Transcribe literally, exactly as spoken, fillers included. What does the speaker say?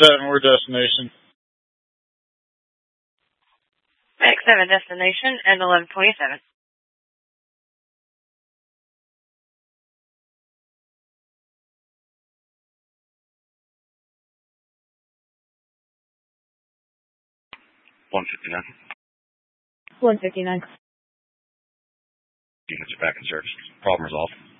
seven, we're destination. X seven destination and eleven twenty-seven. one fifty-nine. one fifty-nine. Units are back in service. Problem resolved.